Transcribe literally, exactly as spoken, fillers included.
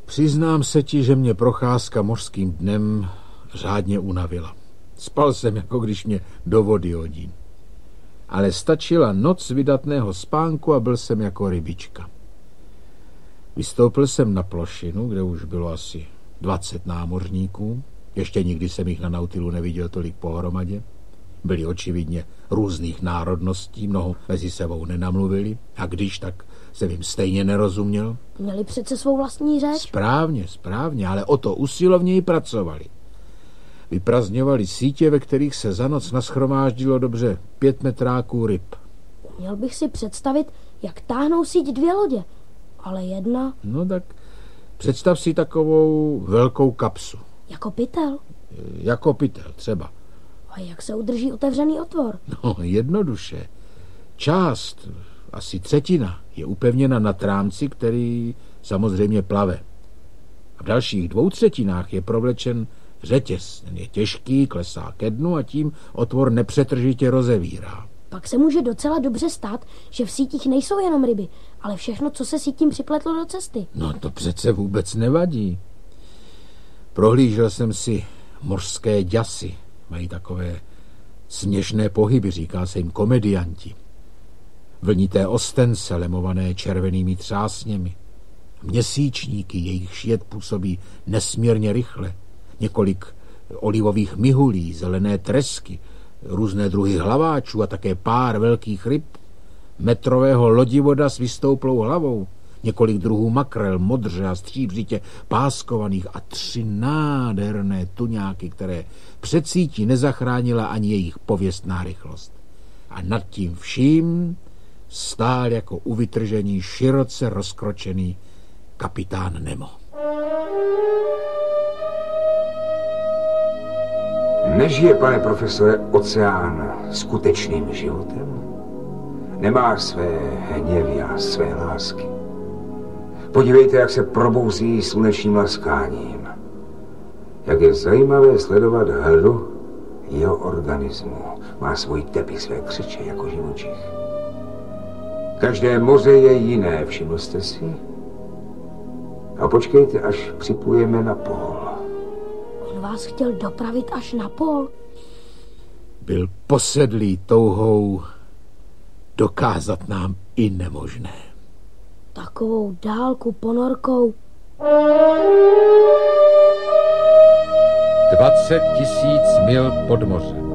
Přiznám se ti, že mě procházka mořským dnem řádně unavila. Spal jsem, jako když mě do vody hodí. Ale stačila noc vydatného spánku a byl jsem jako rybička. Vystoupil jsem na plošinu, kde už bylo asi dvacet námořníků. Ještě nikdy jsem jich na Nautilu neviděl tolik pohromadě. Byli očividně různých národností, mnoho mezi sebou nenamluvili. A když, tak jsem jim stejně nerozuměl. Měli přece svou vlastní řeč. Správně, správně, ale o to usilovněji pracovali. Vyprazňovali sítě, ve kterých se za noc nashromáždilo dobře pět metráků ryb. Měl bych si představit, jak táhnou síť dvě lodě, ale jedna... No tak představ si takovou velkou kapsu. Jako pytel? Jako pytel, třeba. A jak se udrží otevřený otvor? No, jednoduše. Část, asi třetina, je upevněna na trámci, který samozřejmě plave. A v dalších dvou třetinách je provlečen řetěz. Ten je těžký, klesá ke dnu a tím otvor nepřetržitě rozevírá. Pak se může docela dobře stát, že v sítích nejsou jenom ryby, ale všechno, co se sítím připletlo do cesty. No to přece vůbec nevadí. Prohlížel jsem si mořské děsy. Mají takové směšné pohyby, říká se jim komedianti. Vlnité ostence, lemované červenými třásněmi. Měsíčníky, jejich jed působí nesmírně rychle. Několik olivových mihulí, zelené tresky, různé druhy hlaváčů a také pár velkých ryb, metrového lodivoda s vystouplou hlavou, několik druhů makrel, modře a stříbřitě páskovaných a tři nádherné tuňáky, které před sítí nezachránila ani jejich pověstná rychlost. A nad tím vším stál jako u vytržení široce rozkročený kapitán Nemo. Nežije, pane profesore, oceán skutečným životem? Nemá své hněvy a své lásky. Podívejte, jak se probouzí slunečním laskáním. Jak je zajímavé sledovat hru jeho organismu. Má svůj tepy, své křeče jako živočich. Každé moře je jiné, všiml jste si? A počkejte, až připlujeme na pól. On vás chtěl dopravit až na pól? Byl posedlý touhou dokázat nám i nemožné. Takovou dálku ponorkou. Dvacet tisíc mil pod mořem.